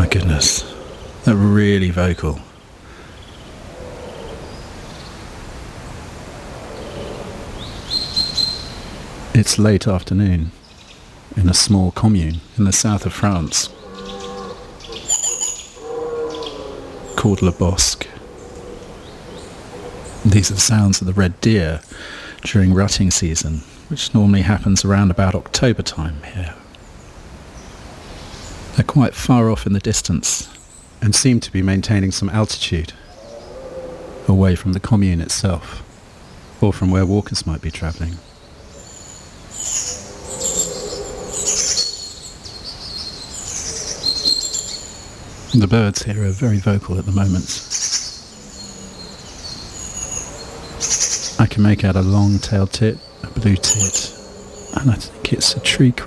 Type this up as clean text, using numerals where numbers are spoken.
Goodness, they're really vocal. It's late afternoon in a small commune in the south of France called Le Bosque. These are the sounds of the red deer during rutting season, which normally happens around about October time here. They're quite far off in the distance and seem to be maintaining some altitude away from the commune itself, or from where walkers might be travelling. The birds here are very vocal at the moment. I can make out a long-tailed tit, a blue tit, and I think it's a tree creeper.